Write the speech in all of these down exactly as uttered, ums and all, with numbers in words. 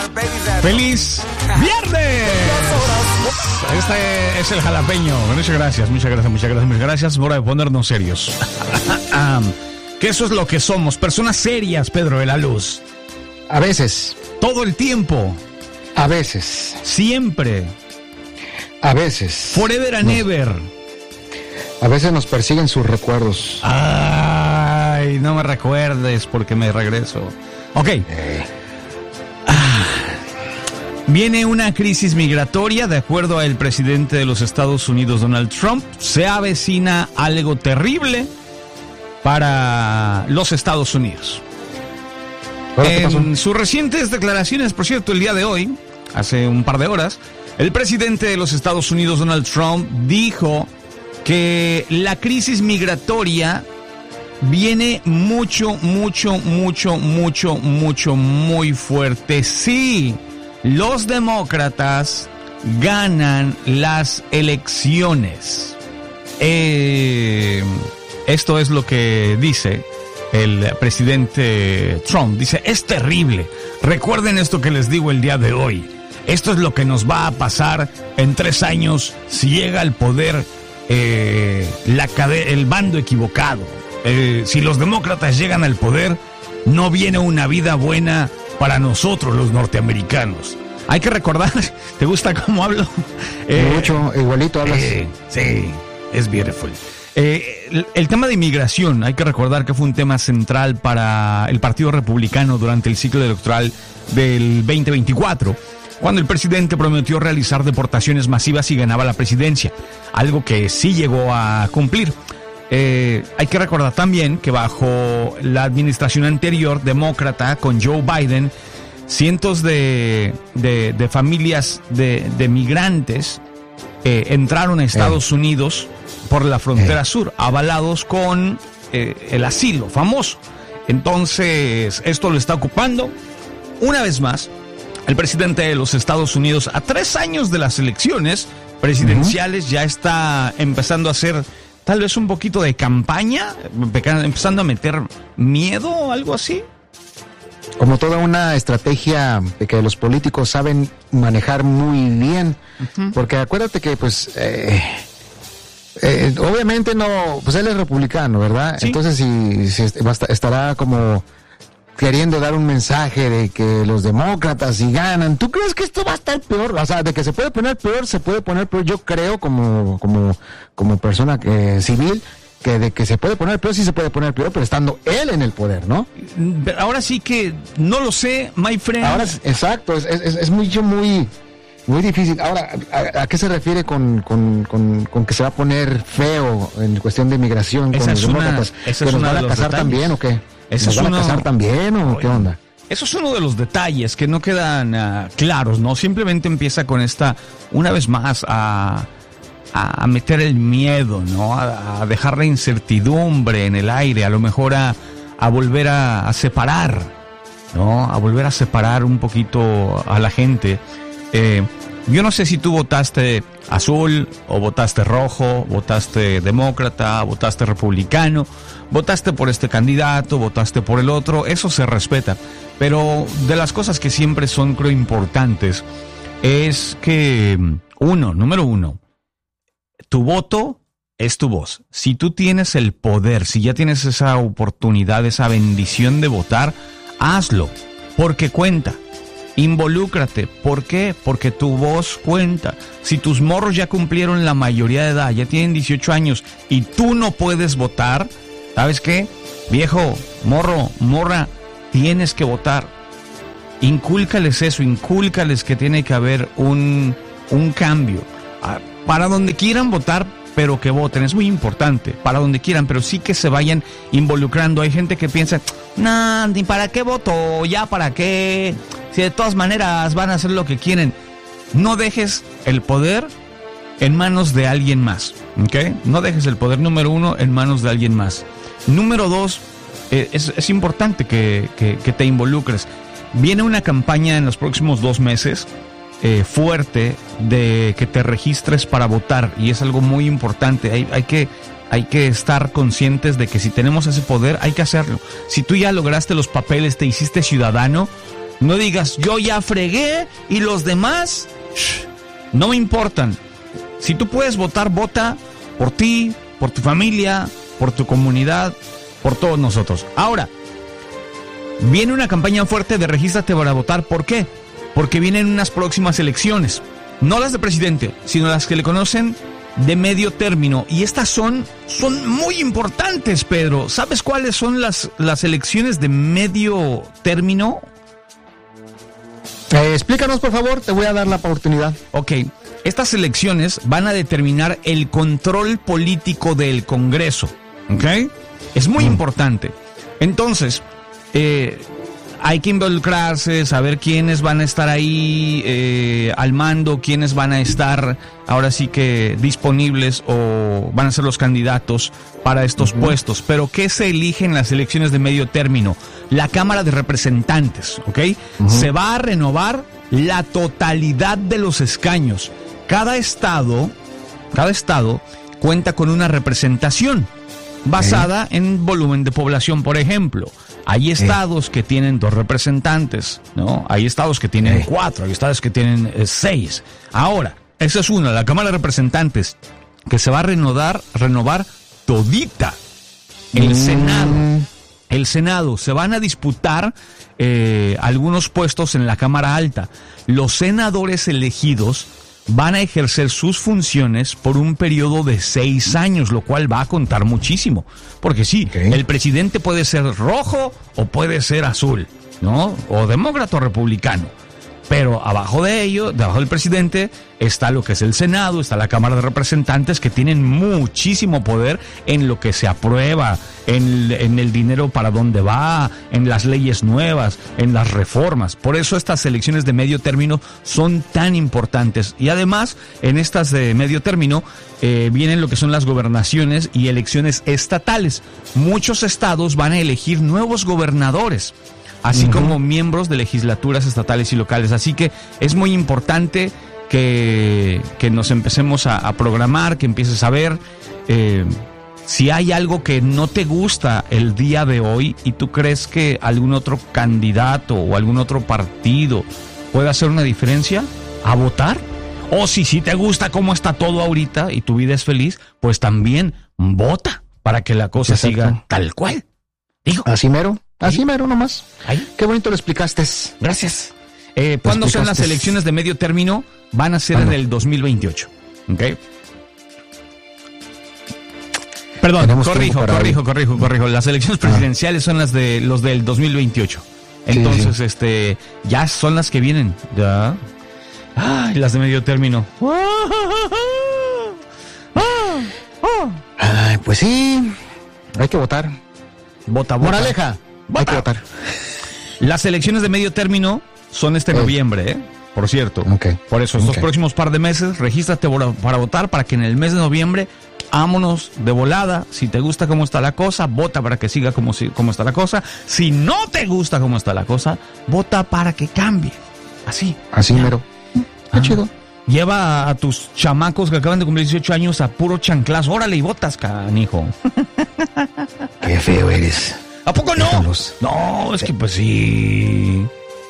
¡Feliz viernes! Este es el jalapeño. Muchas gracias, muchas gracias, muchas gracias, muchas gracias. Hora de ponernos serios. Que eso es lo que somos, personas serias, Pedro de la Luz. A veces. Todo el tiempo. A veces. Siempre. A veces. Forever and ever. A veces nos persiguen sus recuerdos. Ay, no me recuerdes porque me regreso. Ok. Eh. Ah. Viene una crisis migratoria, de acuerdo al presidente de los Estados Unidos, Donald Trump. Se avecina algo terrible para los Estados Unidos. En sus recientes declaraciones, por cierto, el día de hoy, hace un par de horas, el presidente de los Estados Unidos, Donald Trump, dijo que la crisis migratoria viene mucho, mucho, mucho, mucho, mucho, muy fuerte. Sí, los demócratas ganan las elecciones. Eh, esto es lo que dice el presidente Trump. Dice, es terrible. Recuerden esto que les digo el día de hoy. Esto es lo que nos va a pasar en tres años si llega al poder eh, la cade- el bando equivocado. Eh, si los demócratas llegan al poder, no viene una vida buena para nosotros los norteamericanos. Hay que recordar, ¿te gusta cómo hablo? Eh, Mucho, igualito hablas. Eh, sí, es beautiful. Eh, el, el tema de inmigración, hay que recordar que fue un tema central para el Partido Republicano durante el ciclo electoral del veinte veinticuatro, cuando el presidente prometió realizar deportaciones masivas y ganaba la presidencia, algo que sí llegó a cumplir. Eh, hay que recordar también que bajo la administración anterior, demócrata, con Joe Biden, cientos de, de, de familias de, de migrantes eh, entraron a Estados eh. Unidos por la frontera eh. sur, avalados con eh, el asilo famoso. Entonces, esto lo está ocupando, una vez más, el presidente de los Estados Unidos, a tres años de las elecciones presidenciales, uh-huh. ya está empezando a hacer tal vez un poquito de campaña, empezando a meter miedo o algo así. Como toda una estrategia de que los políticos saben manejar muy bien, uh-huh. porque acuérdate que pues eh, eh, obviamente no, pues él es republicano, ¿verdad? ¿Sí? Entonces si, si estará como queriendo dar un mensaje de que los demócratas si ganan, ¿tú crees que esto va a estar peor? O sea, de que se puede poner peor, se puede poner peor. Yo creo como como como persona que, civil, que de que se puede poner peor, sí se puede poner peor, pero estando él en el poder, ¿no? Ahora sí que no lo sé, my friend. Ahora, exacto, es, es, es muy, muy, muy difícil. Ahora, ¿a, a qué se refiere con, con, con, con que se va a poner feo en cuestión de migración esa con los una, demócratas? ¿Que nos van de a casar detalles. también o qué? Ese ¿Nos es van uno... a casar también o qué onda? Eso es uno de los detalles que no quedan uh, claros, ¿no? Simplemente empieza con esta, una vez más, a, a, a meter el miedo, ¿no? A, a dejar la incertidumbre en el aire, a lo mejor a, a volver a, a separar, ¿no? A volver a separar un poquito a la gente. Eh, yo no sé si tú votaste azul, o votaste rojo, votaste demócrata, votaste republicano, votaste por este candidato, votaste por el otro, eso se respeta. Pero de las cosas que siempre son, creo, importantes, es que, uno, número uno, tu voto es tu voz. Si tú tienes el poder, si ya tienes esa oportunidad, esa bendición de votar, hazlo, porque cuenta. Involúcrate. ¿Por qué? Porque tu voz cuenta. Si tus morros ya cumplieron la mayoría de edad, ya tienen dieciocho años y tú no puedes votar, ¿sabes qué? Viejo, morro, morra, tienes que votar. Incúlcales eso, incúlcales que tiene que haber un, un cambio. Para donde quieran votar, pero que voten, es muy importante. Para donde quieran, pero sí que se vayan involucrando. Hay gente que piensa, no, ni para qué voto, ya para qué, si de todas maneras van a hacer lo que quieren. No dejes el poder en manos de alguien más, ¿ok? No dejes el poder, número uno, en manos de alguien más. Número dos, eh, es, es importante que, que, que te involucres. Viene una campaña en los próximos dos meses eh, fuerte de que te registres para votar, y es algo muy importante. Hay, hay que hay que estar conscientes de que si tenemos ese poder hay que hacerlo. Si tú ya lograste los papeles, te hiciste ciudadano, No digas, yo ya fregué y los demás shh, no me importan. Si tú puedes votar, vota por ti, por tu familia, por tu comunidad, por todos nosotros. Ahora, viene una campaña fuerte de regístrate para votar. ¿Por qué? Porque vienen unas próximas elecciones. No las de presidente, sino las que le conocen de medio término. Y estas son, son muy importantes, Pedro. ¿Sabes cuáles son las, las elecciones de medio término? Eh, explícanos, por favor, te voy a dar la oportunidad. Ok, estas elecciones van a determinar el control político del Congreso. ¿Ok? Es muy mm. importante. Entonces, eh, hay que involucrarse, saber quiénes van a estar ahí eh, al mando, quiénes van a estar ahora sí que disponibles o van a ser los candidatos para estos uh-huh. puestos. Pero ¿qué se elige en las elecciones de medio término? La Cámara de Representantes, ¿ok? Uh-huh. Se va a renovar la totalidad de los escaños. Cada estado, cada estado cuenta con una representación basada okay. en volumen de población, por ejemplo. Hay estados eh. que tienen dos representantes, ¿no? Hay estados que tienen eh. cuatro, hay estados que tienen eh, seis. Ahora, esa es una, la Cámara de Representantes, que se va a renovar, renovar todita. El mm. Senado, el Senado, se van a disputar eh, algunos puestos en la Cámara Alta. Los senadores elegidos van a ejercer sus funciones por un periodo de seis años, lo cual va a contar muchísimo. Porque sí, okay. el presidente puede ser rojo o puede ser azul, ¿no? O demócrata o republicano. Pero abajo de ello, debajo del presidente, está lo que es el Senado, está la Cámara de Representantes, que tienen muchísimo poder en lo que se aprueba, en, en el dinero para dónde va, en las leyes nuevas, en las reformas. Por eso estas elecciones de medio término son tan importantes. Y además, en estas de medio término, eh, vienen lo que son las gobernaciones y elecciones estatales. Muchos estados van a elegir nuevos gobernadores, así uh-huh. como miembros de legislaturas estatales y locales. Así que es muy importante que, que nos empecemos a, a programar, que empieces a ver eh, si hay algo que no te gusta el día de hoy y tú crees que algún otro candidato o algún otro partido puede hacer una diferencia, a votar. O si sí te gusta cómo está todo ahorita y tu vida es feliz, pues también vota para que la cosa Exacto. siga tal cual. Digo. Así mero. Así mero nomás. ¿Ahí? Qué bonito lo explicaste. Gracias. Eh, ¿Cuándo son las elecciones de medio término? Van a ser ah, no. en el dos mil veintiocho. ¿Ok? Perdón, Tenemos corrijo, corrijo, corrijo, corrijo. Las elecciones presidenciales ah. son las de los del dos mil veintiocho. Entonces, sí, sí. este, ya son las que vienen. Ya. Ay, las de medio término. Ay, pues sí. Hay que votar. Vota, vota. Moraleja. Hay que votar. Las elecciones de medio término son este eh. noviembre, ¿eh? Por cierto. Okay. Por eso, estos okay. próximos par de meses, regístrate para votar para que en el mes de noviembre, vámonos de volada. Si te gusta cómo está la cosa, vota para que siga como, como está la cosa. Si no te gusta cómo está la cosa, vota para que cambie. Así. Así, mero. Qué ah. chido. Lleva a tus chamacos que acaban de cumplir dieciocho años a puro chanclazo. Órale y votas, canijo. Qué feo eres. ¿A poco no? Déjalos. No, es que pues sí.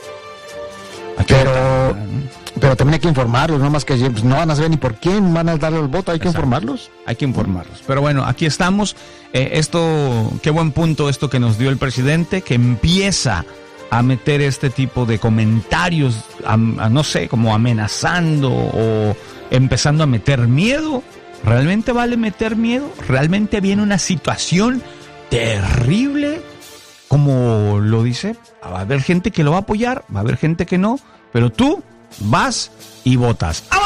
Pero, pero también hay que informarlos, no más que pues, no van a saber ni por quién van a darle el voto, hay que Exacto. informarlos. Hay que informarlos. Pero bueno, aquí estamos. Eh, esto, qué buen punto esto que nos dio el presidente, que empieza a meter este tipo de comentarios, a, a, no sé, como amenazando o empezando a meter miedo. ¿Realmente vale meter miedo? ¿Realmente viene una situación terrible? Como lo dice, va a haber gente que lo va a apoyar, va a haber gente que no, pero tú vas y votas.